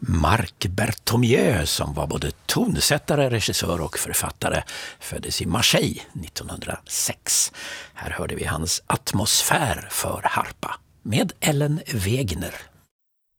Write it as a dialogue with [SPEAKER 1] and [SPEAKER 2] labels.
[SPEAKER 1] Marc Berthommieu, som var både tonsättare, regissör och författare, föddes i Marseille 1906. Här hörde vi hans atmosfär för harpa med Ellen Wegner.